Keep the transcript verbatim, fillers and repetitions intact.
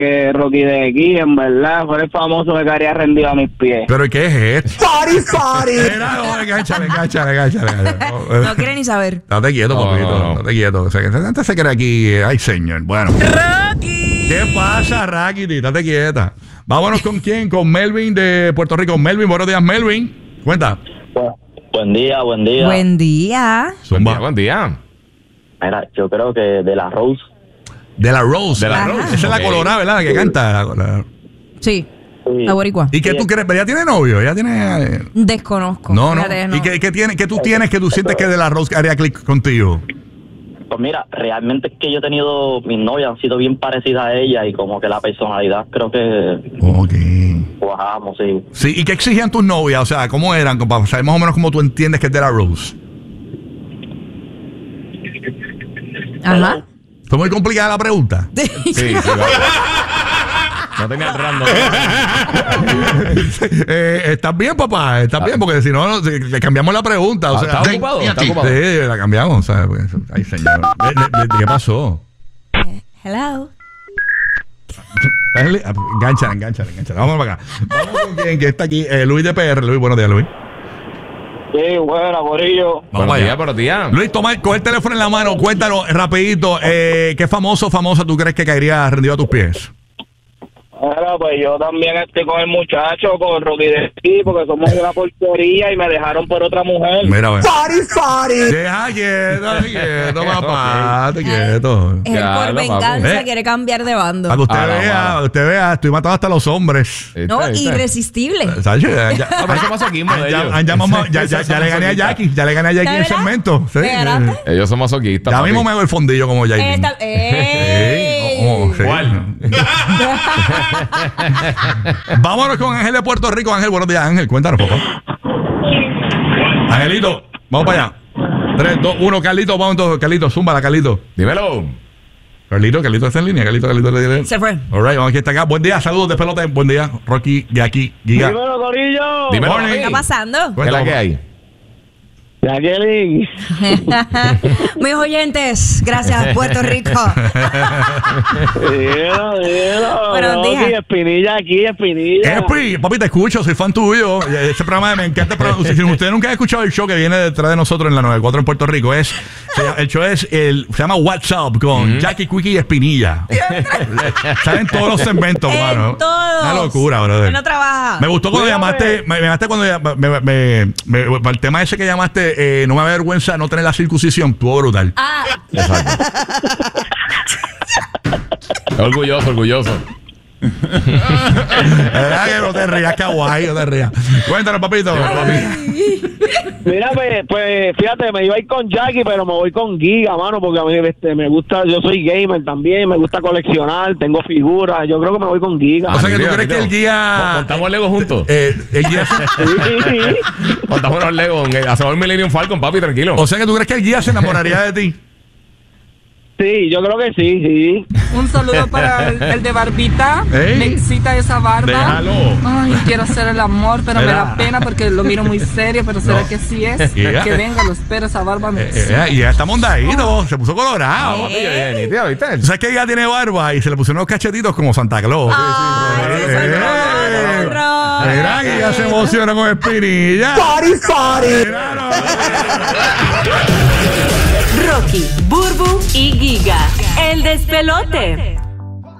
que Rocky de aquí, en verdad, fue el famoso que quedaría rendido a mis pies. ¿Pero qué es esto? ¡Party, party! Mira, no, engáchale, engáchale, engáchale. No quiere ni saber. Estate quieto, No, papito. no, no. Estate quieto. O sea, que antes se cree aquí. Ay, señor. Bueno. ¡Rocky! ¿Qué pasa, Rakiti? Estate quieta. Vámonos con quién? Con Melvin de Puerto Rico. Melvin, buenos días, Melvin. Cuenta. Bu- Buen día, buen día. Buen día. Buen día, buen día. Mira, yo creo que de la Rose. De la Rose. De la Ajá. Rose. Esa es la Ok. colorada, ¿verdad? La que canta. La- la- Sí, Sí. la boricua. ¿Y qué tú crees? ¿Ella tiene novio? ¿Ella tiene...? eh, Desconozco. No, no. Fíjate, ¿Y qué, qué, tiene, qué tú tienes que tú sientes que de la Rose haría clic contigo? Pues mira, realmente es que yo he tenido, mis novias han sido bien parecidas a ella y como que la personalidad creo que Ok. cuajamos, sí. Sí, ¿y qué exigían tus novias? O sea, ¿cómo eran? Como para saber más o menos cómo tú entiendes que es de la Rose. Ajá. ¿Fue muy complicada la pregunta? Sí, sí, va. No tenía random. eh, ¿Estás bien, papá? ¿Estás bien? Porque si no, no, si- le cambiamos la pregunta. O Ah, sea, ¿está ocupado? Sí, ¿Está ocupado? Sí, la cambiamos. ¿Sabes? Porque- Ay, señor. ¿De- de- de- ¿Qué pasó? Hello. Dale, Engánchale, engánchale, engánchale. Vamos para acá. Vamos con quien que está aquí. Eh, Luis de P R. Luis, buenos días, Luis. Sí, buena, Corillo. Vamos Buenos allá. días, buenos días. Luis, toma, coge el teléfono en la mano. Cuéntanos rapidito. Eh, ¿Qué famoso o famosa tú crees que caería rendido a tus pies? Ahora, pues yo también estoy con el muchacho, con Rocky de aquí, porque somos una porquería y me dejaron por otra mujer. Mira, a ver. ¡Party, party! Deja quieto, deja quieto, papá. Te quieto. Él Ya, por lo venganza papi. ¿Eh? quiere cambiar de bando. Para que usted Ah, no, vea, mano. para que usted vea, estoy matando hasta los hombres. No, ¿Viste? ¿Viste? irresistible. ¿Sabes? Ya, ya- Ah, pero eso masoquismo de ya- ellos. ya- llamamos- ya- ya- ya le gané a Jackie, ya le gané a Jackie ¿De en el verdad? segmento. Sí. ¿De ganaste? Ellos son masoquistas. Ya papi. mismo me hago el fondillo como Jackie. Esta- ¡Ey! Oh, sí. ¿Cuál? Vámonos con Ángel de Puerto Rico. Ángel, buenos días, Ángel. Cuéntanos, papá. Angelito, vamos para allá. tres, dos, uno, Carlito, vamos entonces. Carlito, zúmbala, Carlito. Dímelo. Carlito, Carlito está en línea. Carlito, Carlito. Carlito. Se fue. All right, vamos aquí está acá. Buen día, saludos de pelota. Buen día, Rocky, Jackie, Giga. Dímelo, Corillo. Dímelo. Morning. ¿Qué está pasando? ¿Qué es Cuéntame, la que hay? Jacqueline. Mis oyentes, gracias, Puerto Rico. Dímelo, dímelo. Buenos Rocky, días. Espinilla aquí, Espinilla. Espi, papi, te escucho, soy fan tuyo. Ese programa me encanta. Pero si usted nunca ha escuchado el show que viene detrás de nosotros en la noventa y cuatro en Puerto Rico, es se llama- el show es el, se llama WhatsApp con Jackie, Quickie y Espinilla. Salen todos los segmentos, En mano. todos. Una locura, brother. Él no trabaja. Me gustó cuando Cuídame. llamaste, me, me llamaste cuando ll- me, me, me- me- el tema ese que llamaste, eh, no me avergüenza no tener la circuncisión, estuvo brutal. Ah, Exacto. Orgulloso, orgulloso. ¿Verdad que no te rías, kawaii, no te rías? Cuéntanos, papito. Mira, pues, pues, fíjate, me iba a ir con Jackie, pero me voy con Giga, mano, porque a mí este, me gusta, yo soy gamer también, me gusta coleccionar, tengo figuras, yo creo que me voy con Giga. O sea que tú Nítido, crees que el nítido. guía... Montamos Lego juntos. eh, el guía Montamos los Lego. en el- Hacemos el Millennium Falcon, papi, tranquilo. o sea que tú crees que el guía se enamoraría de ti. Sí, yo creo que sí, sí. Un saludo para el, el de barbita. Ey. Me excita esa barba. Déjalo. Ay, quiero hacer el amor, pero Mira. me da pena porque lo miro muy serio, pero será que sí es. Yeah. Que venga, lo espero, esa barba me Eh, excita. eh, y ya está mondadito, se puso colorado. Papi, eh, nítido, ¿viste? ¿Tú sabes que ella tiene barba y se le pusieron unos cachetitos como Santa Claus? Ay, Eh, qué eh, horror. Mira que ya se emociona con Espinilla. ¡Party, party! Mira, no. Rocky, Burbu y Giga. El despelote.